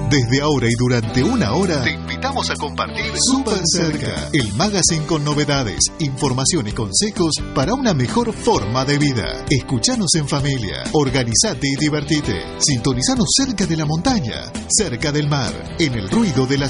Desde ahora y durante una hora te invitamos a compartir Súper Cerca, el magazine con novedades, información y consejos para una mejor forma de vida. Escuchanos en familia, organizate y divertite. Sintonizanos cerca de la montaña, cerca del mar, en el ruido de la